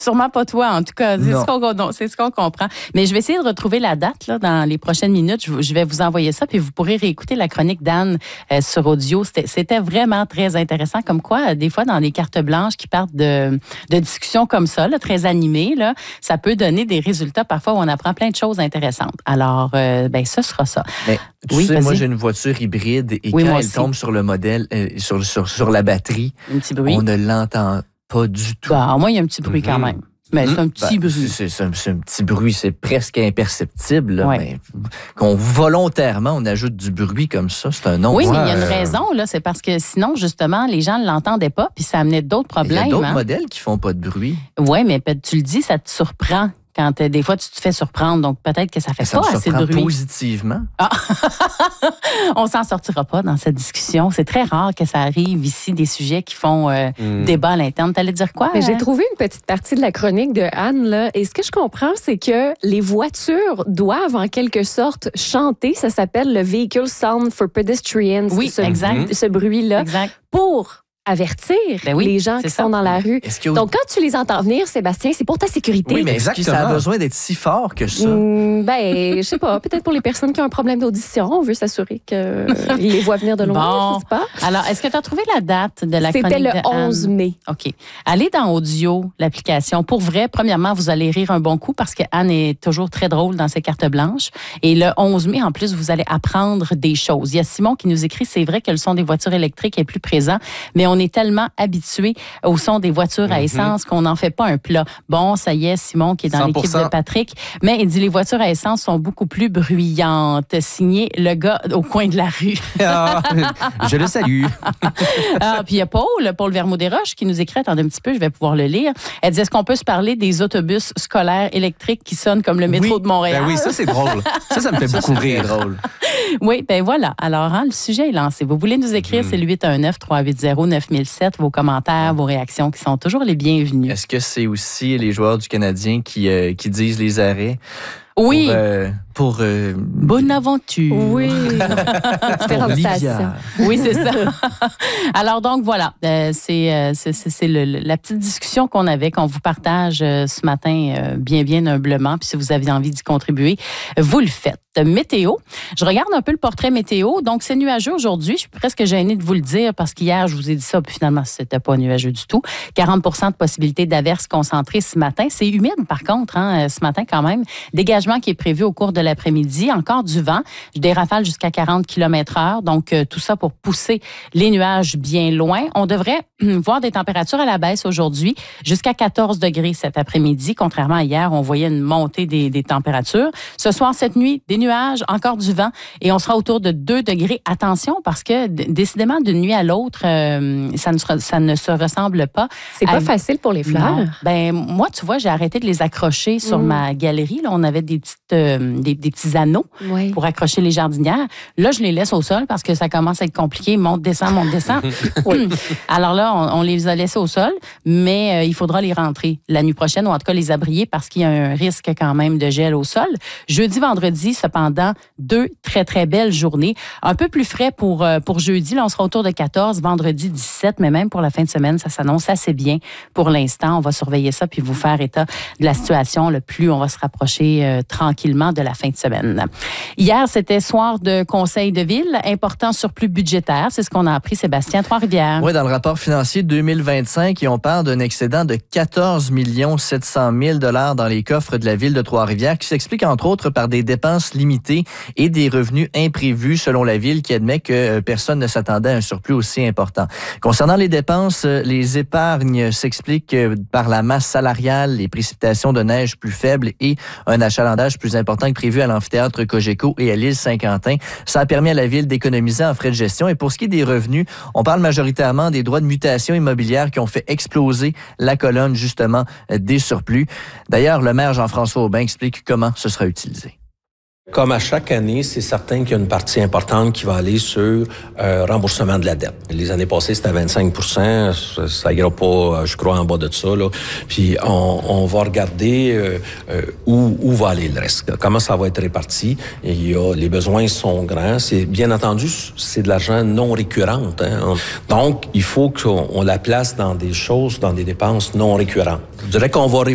Sûrement pas toi, en tout cas. C'est ce qu'on comprend. Mais je vais essayer de retrouver la date là, dans les prochaines minutes. Je vais vous envoyer ça, puis vous pourrez réécouter la chronique d'Anne sur audio. C'était vraiment très intéressant. Comme quoi, des fois, dans des cartes blanches qui partent de discussions comme ça, là, très animées, là, ça peut donner des résultats parfois où on apprend plein de choses intéressantes. Alors, ce sera ça. Mais, tu sais, moi, j'ai une voiture hybride et quand elle tombe sur le modèle, sur la batterie, un petit bruit. On ne l'entend pas du tout. Moi, il y a un petit bruit quand même. Mais c'est un petit bruit. C'est un petit bruit, c'est presque imperceptible. Là, ouais. Mais qu'on volontairement, on ajoute du bruit comme ça, c'est un non. Oui, mais il y a une raison, là, c'est parce que sinon, justement, les gens ne l'entendaient pas, puis ça amenait d'autres problèmes. Il y a d'autres modèles qui font pas de bruit. Oui, mais tu le dis, ça te surprend. Quand des fois, tu te fais surprendre, donc peut-être que ça fait pas assez de bruit. Positivement. Ah. On s'en sortira pas dans cette discussion. C'est très rare que ça arrive ici, des sujets qui font débat à l'interne. T'allais dire quoi? J'ai trouvé une petite partie de la chronique de Anne, là, et ce que je comprends, c'est que les voitures doivent en quelque sorte chanter. Ça s'appelle le Vehicle Sound for Pedestrians. Oui, exact. Ce bruit-là. Exact. Pour avertir les gens qui sont dans la rue. Donc, quand tu les entends venir, Sébastien, c'est pour ta sécurité. Oui, mais est-ce que ça a besoin d'être si fort que ça? Je sais pas. Peut-être pour les personnes qui ont un problème d'audition, on veut s'assurer qu'ils les voient venir de loin. Je sais pas. Alors, est-ce que tu as trouvé la date de la chronique? C'était le 11 mai. OK. Allez dans Audio, l'application. Pour vrai, premièrement, vous allez rire un bon coup parce que Anne est toujours très drôle dans ses cartes blanches. Et le 11 mai, en plus, vous allez apprendre des choses. Il y a Simon qui nous écrit, c'est vrai que le son des voitures électriques est plus présent, mais on est tellement habitué au son des voitures à essence qu'on n'en fait pas un plat. Bon, ça y est, Simon qui est dans l'équipe de Patrick, mais il dit les voitures à essence sont beaucoup plus bruyantes. Signé le gars au coin de la rue. Je le salue. Puis il y a Paul Vermaux-Desroches qui nous écrit, attendez un petit peu, je vais pouvoir le lire. Elle dit, est-ce qu'on peut se parler des autobus scolaires électriques qui sonnent comme le métro de Montréal? Oui, ça c'est drôle. Ça me fait beaucoup rire. Drôle. Oui, voilà. Alors, le sujet est lancé. Vous voulez nous écrire, c'est le 819-380-9007. Vos commentaires, vos réactions qui sont toujours les bienvenus. Est-ce que c'est aussi les joueurs du Canadien qui disent les arrêts? Oui. Pour bonne aventure. Oui. Différentes stations. Oui, c'est ça. Alors donc voilà, c'est la petite discussion qu'on vous partage ce matin bien humblement. Puis si vous avez envie d'y contribuer, vous le faites. Météo. Je regarde un peu le portrait météo. Donc, c'est nuageux aujourd'hui. Je suis presque gênée de vous le dire parce qu'hier, je vous ai dit ça, puis finalement, c'était pas nuageux du tout. 40% de possibilité d'averses concentrées ce matin. C'est humide, par contre, ce matin quand même. Dégagement qui est prévu au cours de l'après-midi. Encore du vent. Des rafales jusqu'à 40 km/h. Donc, tout ça pour pousser les nuages bien loin. On devrait voir des températures à la baisse aujourd'hui jusqu'à 14 degrés cet après-midi. Contrairement à hier, on voyait une montée des températures. Ce soir, cette nuit, des nuages, encore du vent, et on sera autour de 2 degrés. Attention, parce que décidément, d'une nuit à l'autre, ça ne se ressemble pas. C'est pas facile pour les fleurs. Non. Moi, tu vois, j'ai arrêté de les accrocher sur ma galerie. Là, on avait des petits anneaux pour accrocher les jardinières. Là, je les laisse au sol parce que ça commence à être compliqué. Monte, descend. Oui. Alors là, on les a laissés au sol, mais il faudra les rentrer la nuit prochaine, ou en tout cas les abrier parce qu'il y a un risque quand même de gel au sol. Jeudi, vendredi, cependant, 2 très, très belles journées. Un peu plus frais pour jeudi. Là, on sera autour de 14, vendredi 17, mais même pour la fin de semaine, ça s'annonce assez bien pour l'instant. On va surveiller ça puis vous faire état de la situation. Le plus on va se rapprocher tranquillement de la fin de semaine. Hier, c'était soir de conseil de ville. Important surplus budgétaire. C'est ce qu'on a appris, Sébastien. Trois-Rivières. Oui, dans le rapport financier 2025, on parle d'un excédent de 14 700 000 $ dans les coffres de la ville de Trois-Rivières qui s'explique entre autres par des dépenses limitées et des revenus imprévus selon la ville qui admet que personne ne s'attendait à un surplus aussi important. Concernant les dépenses, les épargnes s'expliquent par la masse salariale, les précipitations de neige plus faibles et un achalandage plus important que prévu à l'amphithéâtre Cogeco et à l'île Saint-Quentin. Ça a permis à la ville d'économiser en frais de gestion. Et pour ce qui est des revenus, on parle majoritairement des droits de mutation immobilière qui ont fait exploser la colonne justement des surplus. D'ailleurs, le maire Jean-François Aubin explique comment ce sera utilisé. Comme à chaque année, c'est certain qu'il y a une partie importante qui va aller sur remboursement de la dette. Les années passées, c'était à 25%. Ça ira pas, je crois, en bas de ça. Là. Puis on va regarder où va aller le reste. Comment ça va être réparti. Et les besoins sont grands. C'est bien entendu, c'est de l'argent non récurrent. Hein. Donc, il faut qu'on la place dans des choses, dans des dépenses non récurrentes. Je dirais qu'on va